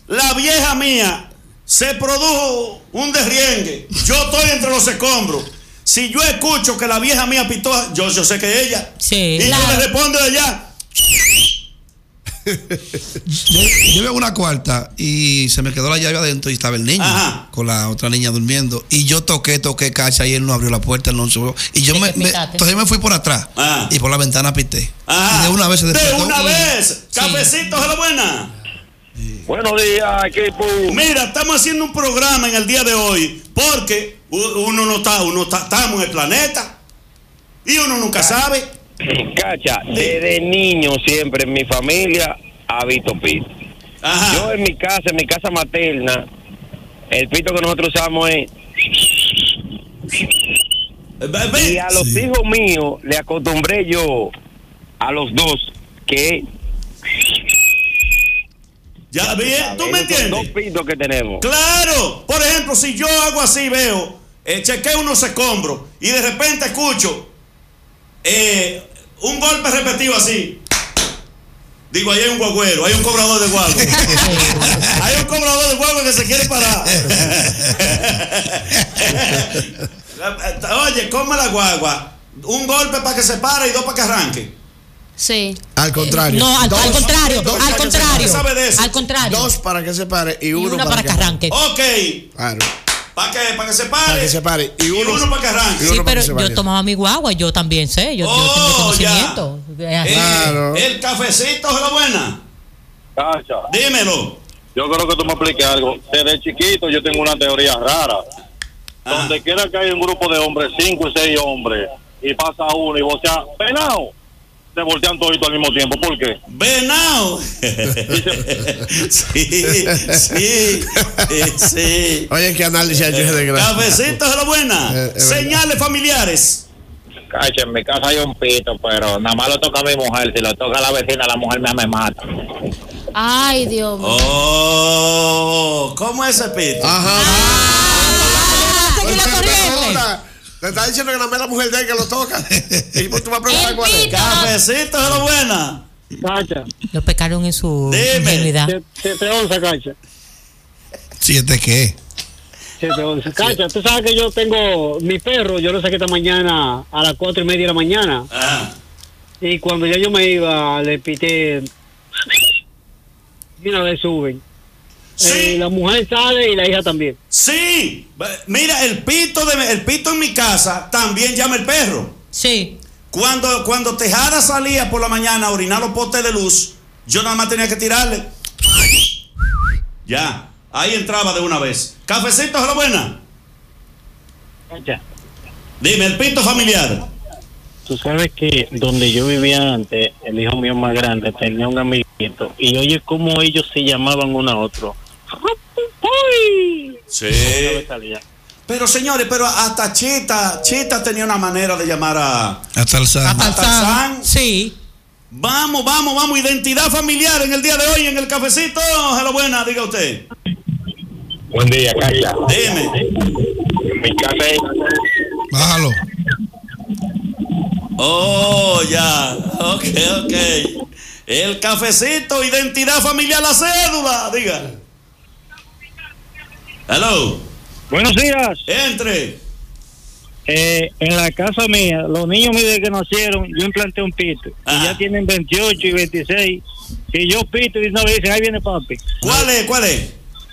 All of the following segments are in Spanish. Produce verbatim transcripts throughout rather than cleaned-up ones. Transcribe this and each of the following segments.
la vieja mía se produjo un derriengue. Yo estoy entre los escombros. Si yo escucho que la vieja mía pitó, yo, yo sé que es ella. Sí, y claro. yo le respondo de allá. yo, yo veo una cuarta y se me quedó la llave adentro y estaba el niño. Ajá. Con la otra niña durmiendo. Y yo toqué, toqué cacha y él no abrió la puerta, él no subió. Y yo me, me entonces me fui por atrás. Ajá. Y por la ventana pité. Ajá. Y de una vez se despertó. De una y... vez. Sí. Cafecito, de la buena. Sí. Buenos días, equipo. Mira, estamos haciendo un programa en el día de hoy porque uno no está, uno está, estamos en el planeta y uno nunca Cacha. sabe. Cacha, desde niño siempre en mi familia ha visto pito. Ajá. Yo en mi casa, en mi casa materna, el pito que nosotros usamos es... Y a los sí. hijos míos le acostumbré yo a los dos que... Ya bien, ¿tú me entiendes? Dos pitos que tenemos. Claro, por ejemplo, si yo hago así, veo, eh, chequeo unos escombros y de repente escucho eh, un golpe repetido así. Digo, ahí hay un guagüero, hay un cobrador de guagua. Hay un cobrador de guagua que se quiere parar. Oye, come la guagua. Un golpe para que se pare y dos para que arranque. Sí. Al contrario. No, al, dos, al contrario. Dos, al contrario. ¿Sabe de eso? Al contrario. Dos para que se pare y uno, y uno para, para que, que arranque. Ok. Claro. Para que, para que se pare. Para que se pare. Y uno, y uno para que arranque. Sí, pero yo tomaba mi guagua, yo también sé. Yo, oh, yo tengo conocimiento. Eh, claro. El cafecito es la buena. Cacha. Dímelo. Yo creo que tú me expliques algo. Desde chiquito yo tengo una teoría rara. Ah. Donde quiera que hay un grupo de hombres, cinco y seis hombres, y pasa uno y vocea, venado, se voltean toditos al mismo tiempo. ¿Por qué? Venado. sí, sí, sí. Oye, ¿qué análisis ha hecho de gracia? Cafecito de la buena. Eh, eh, Señales familiares. Cacha, en mi casa hay un pito, pero nada más lo toca a mi mujer. Si lo toca a la vecina, la mujer me, me mata. Ay, Dios mío. Oh, ¿cómo es ese pito? Ajá. Ah, ah, te está diciendo que nada más la mujer de él que lo toca. Y tú vas a preguntar cuál es. Cafecito de la buena. Cacha. Lo pecaron en su ingenuidad. siete once, Cacha. ¿Siete qué? siete once. Cacha, tú sabes que yo tengo mi perro, yo lo saqué esta mañana a las cuatro y media de la mañana. Ah. Y cuando ya yo me iba, le pité. Y una vez suben. Sí. Eh, la mujer sale y la hija también. Sí. Mira, el pito de el pito en mi casa también llama el perro. Sí. Cuando, cuando Tejada salía por la mañana a orinar los postes de luz, yo nada más tenía que tirarle. Ya. Ahí entraba de una vez. Cafecito, ¿es la buena? Ya. Dime, el pito familiar. Tú sabes que donde yo vivía antes, el hijo mío más grande tenía un amiguito. Y oye cómo ellos se llamaban uno a otro. Sí. Pero señores, pero hasta Chita, Chita tenía una manera de llamar a... A Tarzán. A Tarzán. Sí. Vamos, vamos, vamos. Identidad familiar en el día de hoy en el cafecito. Hello, buena, diga usted. Buen día, Cacha. Dime. En mi casa es... Bájalo. Oh, ya. Ok, ok. El cafecito, identidad familiar, la cédula. Diga. Hello. Buenos días. Entre. Eh, en la casa mía, los niños míos desde que nacieron, yo implanté un pito. Ajá. Y ya tienen veintiocho y veintiséis. Y yo pito y una vez dicen, ahí viene papi. ¿Cuál es? ¿Cuál es?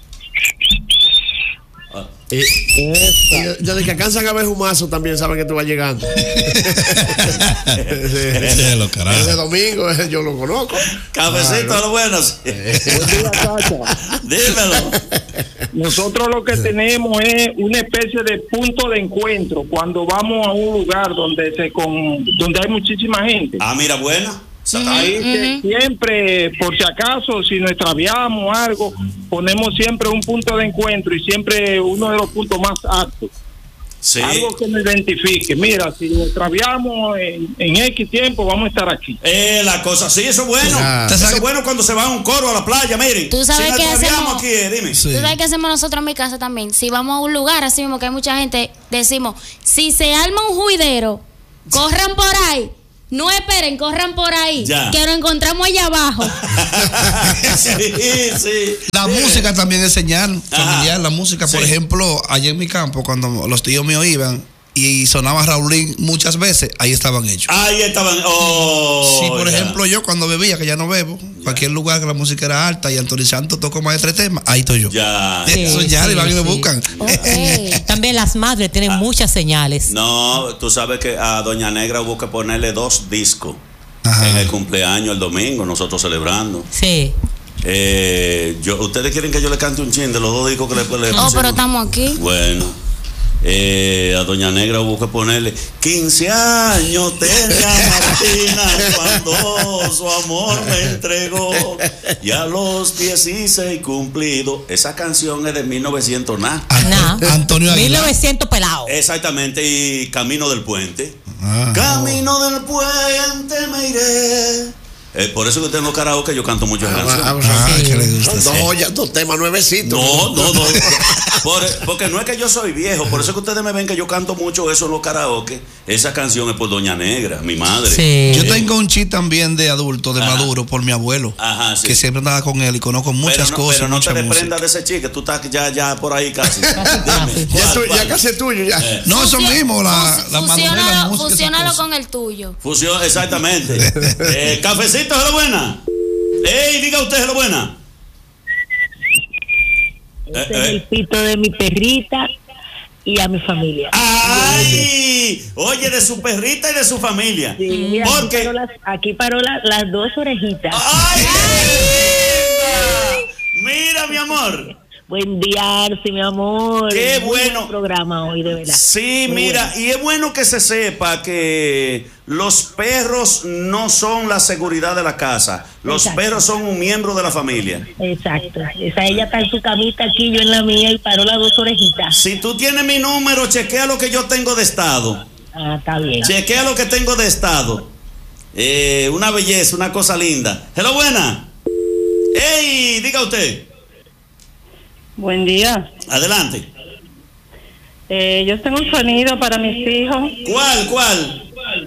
Ah. Y, y desde que alcanzan a ver humazo también saben que tú vas llegando. Ese lo carajo. Ese domingo yo lo conozco. Cafecito, claro. Lo bueno. Dímelo. Nosotros lo que tenemos es una especie de punto de encuentro cuando vamos a un lugar donde se con donde hay muchísima gente. Ah, mira, buena. Ahí uh-huh. siempre, por si acaso, si nos extraviamos algo, ponemos siempre un punto de encuentro y siempre uno de los puntos más altos. Sí. Algo que nos identifique. Mira, si nos extraviamos en, en X tiempo, vamos a estar aquí. Eh, la cosa, sí, eso es bueno. Ah. Eso es bueno cuando se va a un coro a la playa, miren. ¿Tú sabes si qué hacemos? Aquí, eh, dime. Sí. ¿Tú sabes qué hacemos nosotros en mi casa también? Si vamos a un lugar así mismo que hay mucha gente, decimos, si se arma un juidero, corran por ahí. No esperen, corran por ahí. Ya. Que nos encontramos allá abajo. Sí, sí. La sí. música también es señal familiar. La música, por Sí. ejemplo, allá en mi campo, cuando los tíos míos iban y sonaba Raulín muchas veces, ahí estaban ellos. Ahí estaban. Oh, sí, por ya. ejemplo, yo cuando bebía, que ya no bebo, ya. Cualquier lugar que la música era alta y Anthony Santos tocó más de tres temas, ahí estoy yo. Ya. Eso Sí, ya, sí, y van y me sí. buscan. Okay. También las madres tienen Ah. muchas señales. No, tú sabes que a Doña Negra hubo que ponerle dos discos. Ajá. En el cumpleaños, el domingo, nosotros celebrando. Sí. Eh, yo, ¿Ustedes quieren que yo le cante un chin de los dos discos que le, le Oh, pusimos? pero estamos aquí. Bueno, eh, a Doña Negra hubo que ponerle quince años tenía Martina cuando su amor me entregó y a los dieciséis cumplido. Esa canción es de mil novecientos nada. Nah. Antonio Aguilar. mil novecientos pelado. Exactamente, y Camino del Puente. Ah. Camino del Puente me iré. Eh, por eso que tengo karaoke, yo canto muchas canciones. Ah, que le gusta. Dos sí. joyas, dos temas nuevecitos. No, no, no. Por- porque no es que yo soy viejo, por eso que ustedes me ven que yo canto mucho eso en los karaoke. Esa canción es por Doña Negra, mi madre. Sí. Yo tengo un chip también de adulto, de Ajá. maduro, por mi abuelo. Ajá, sí. Que siempre andaba con él y conozco muchas pero no, cosas. pero no mucha te desprendas música. de ese chique, tú estás ya, ya por ahí casi. casi. Dime, Ya, ¿cuál, tu- ya cuál? casi es tuyo, ya. Eh. No, eso mismo, la, la madurez, la Fusiónalo, música. fusiónalo esas cosas. con el tuyo. Fusión, exactamente. eh, cafecito, hello buena. Ey, diga usted, hello buena. Ese Eh, es eh. el pito de mi perrita y a mi familia. ¡Ay! Oye, de su perrita y de su familia. Sí, mira, ¿Por aquí qué? paró las, aquí paró la- las dos orejitas. ¡Ay, qué linda! Mira, mi amor. Buen día, Arce, mi amor. Qué Muy bueno. buen programa hoy, de verdad. Sí, Muy mira, bueno. y es bueno que se sepa que los perros no son la seguridad de la casa. Los Exacto. perros son un miembro de la familia. Exacto. Esa ella está en su camita aquí, yo en la mía, y paró las dos orejitas. Si tú tienes mi número, chequea lo que yo tengo de estado. Ah, está bien. Chequea lo que tengo de estado. Eh, una belleza, una cosa linda. Hello, buena. Ey, diga usted. Buen día. Adelante. Eh, yo tengo un sonido para mis hijos. ¿Cuál, cuál?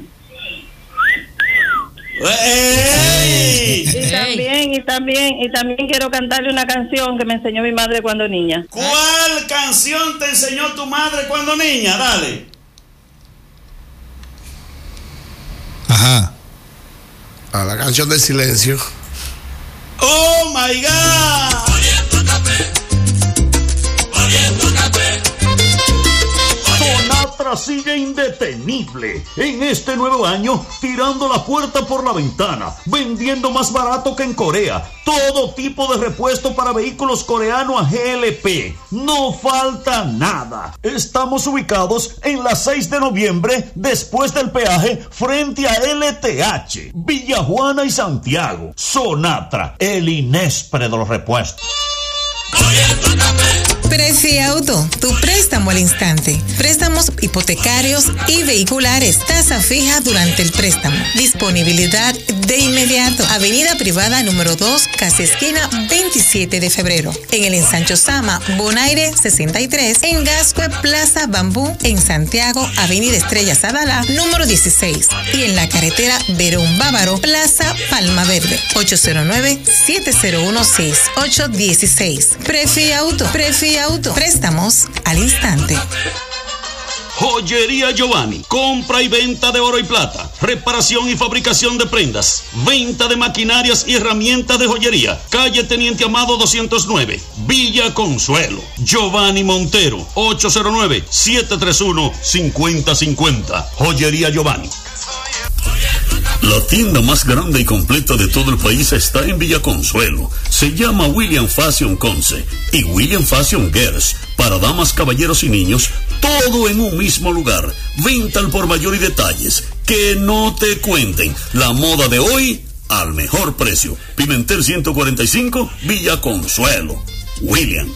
¡Ey! Y también, y también, y también quiero cantarle una canción que me enseñó mi madre cuando niña. ¿Cuál canción te enseñó tu madre cuando niña? Dale. Ajá. A la canción del silencio. ¡Oh, my God! Sonatra sigue indetenible en este nuevo año, tirando la puerta por la ventana, vendiendo más barato que en Corea, todo tipo de repuesto para vehículos coreanos a G L P, no falta nada. Estamos ubicados en la seis de noviembre, después del peaje, frente a L T H, Villa Juana y Santiago. Sonatra, el Inespre de los repuestos. Prefiauto, tu préstamo al instante. Préstamos hipotecarios y vehiculares. Tasa fija durante el préstamo. Disponibilidad de inmediato. Avenida Privada número dos, casi esquina veintisiete de febrero. En el Ensancho Sama, Bonaire sesenta y tres. En Gascue, Plaza Bambú. En Santiago, Avenida Estrella Sadala, número dieciséis. Y en la carretera Verón Bávaro, Plaza Palma Verde. ocho cero nueve, siete cero uno, seis ocho uno seis. Prefiauto. Prefiauto. Préstamos al instante. Joyería Giovanni, compra y venta de oro y plata, reparación y fabricación de prendas, venta de maquinarias y herramientas de joyería. Calle Teniente Amado doscientos nueve, Villa Consuelo. Giovanni Montero, ocho cero nueve, siete tres uno, cinco cero cinco cero. Joyería Giovanni. La tienda más grande y completa de todo el país está en Villa Consuelo. Se llama William Fashion Conce y William Fashion Girls. Para damas, caballeros y niños, todo en un mismo lugar. Venta al por mayor y detalles. Que no te cuenten. La moda de hoy al mejor precio. Pimentel ciento cuarenta y cinco, Villa Consuelo. William.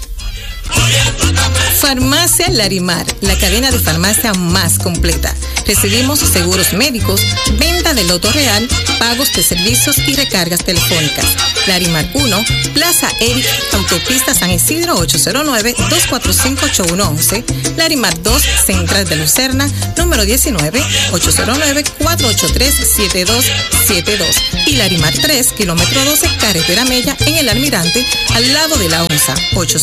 Farmacia Larimar, la cadena de farmacia más completa. Recibimos seguros médicos, venta de loto real, pagos de servicios y recargas telefónicas. Larimar uno, Plaza Eric, Autopista San Isidro ocho cero nueve, dos cuatro cinco, ocho uno uno uno. Larimar dos, Central de Lucerna, número diecinueve, ocho cero nueve, cuatro ocho tres, siete dos siete dos. Y Larimar tres, kilómetro doce, Carretera Mella, en el Almirante, al lado de la onza, ocho